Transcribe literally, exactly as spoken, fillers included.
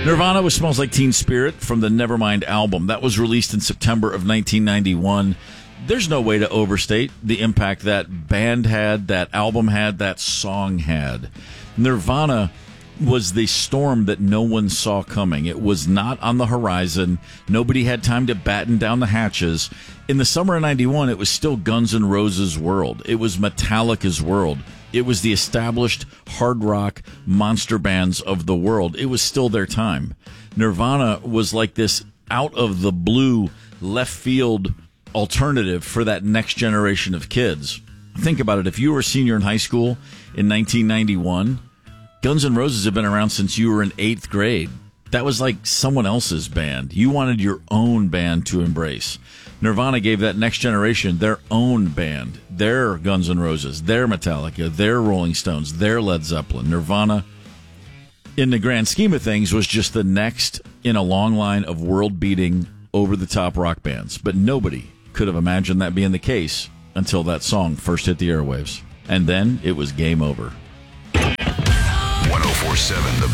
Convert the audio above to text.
Nirvana was Smells Like Teen Spirit from the Nevermind album. That was released in September of nineteen ninety-one. There's no way to overstate the impact that band had, that album had, that song had. Nirvana was the storm that no one saw coming. It was not on the horizon. Nobody had time to batten down the hatches. In the summer of ninety-one, it was still Guns N' Roses' world. It was Metallica's world. It was the established hard rock monster bands of the world. It was still their time. Nirvana was like this out of the blue left field alternative for that next generation of kids. Think about it. If you were a senior in high school in nineteen ninety-one, Guns N' Roses have been around since you were in eighth grade. That was like someone else's band. You wanted your own band to embrace. Nirvana gave that next generation their own band, their Guns N' Roses, their Metallica, their Rolling Stones, their Led Zeppelin. Nirvana, in the grand scheme of things, was just the next in a long line of world-beating, over-the-top rock bands. But nobody could have imagined that being the case until that song first hit the airwaves. And then it was game over. one oh four point seven The